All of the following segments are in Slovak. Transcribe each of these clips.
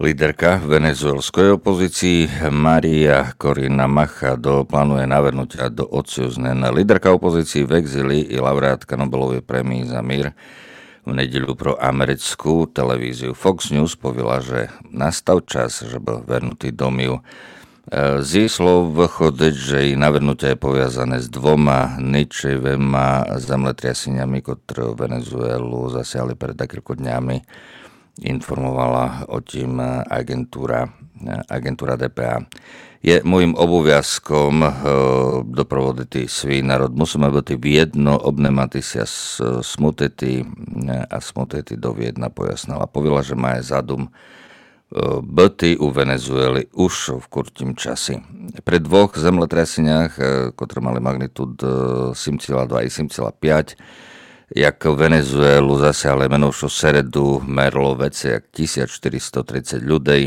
Líderka venezuelskej opozícii Maria Corina Machado plánuje navrhnúť do odciuznená. Líderka opozícii v exíli i laureátka Nobelovej prémie za mír v nedeľu pro americkú televíziu Fox News povila, že nastal čas, že bol vernutý domov. Z jej slov vychodí, že jej navrhnutie je poviazané s dvoma ničivými zemletriaseniami, ktoré Venezuelu zasiahli pred niekoľko dňami. Informovala o tým agentúra DPA. Je môjim obowiązkom doprovodiť svій národ. Musíme byť viedno, obnemati sa smutiti a smutiti do Viedna, pojasnila. Povila, že má zadum byty u Venezueli už v kurtím časi. Pri dvoch zemletraseniach, ktoré mali magnitud 7,2 i 7,5, jak Venezuelu zasiahli minulú seredu, merlo veci jak 1430 ľudí.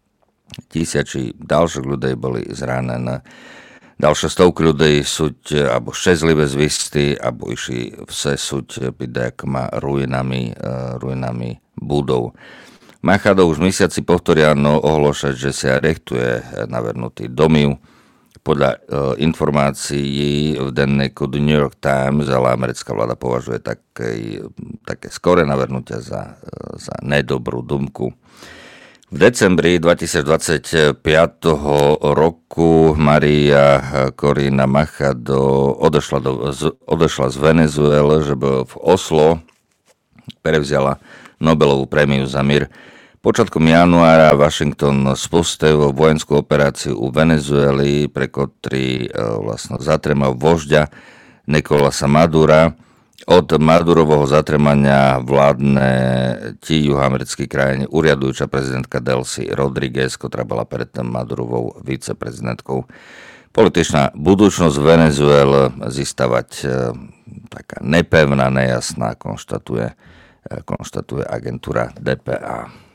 Tisíci ďalších ľudí boli zranené. Ďalšie stovky ľudí sú alebo šťastli bez vysty, alebo išli vse súť pidekma ruinami budov. Machado už mesiaci povtoriano ohlošať, že sa rechtuje navrhnutý domov. Podľa informácií v denníku The New York Times, ale americká vláda považuje také skore navrhnutia za nedobrú dumku. V decembri 2025 roku Maria Corina Machado odešla z Venezuele, že v Oslo prevzala Nobelovú prémiu za mír. Počiatkom januára Washington spustil vojenskú operáciu u Venezuely, pre ktorý vlastne zatremal vožďa Nicolasa Madura. Od Madurovho zatremania vládne ti juhoamerickej krajine uriadujúca prezidentka Delcy Rodriguez, ktorá bola predtým Madurovou viceprezidentkou. Političná budúcnosť Venezuele zístavať taká nepevná, nejasná, konštatuje agentúra DPA.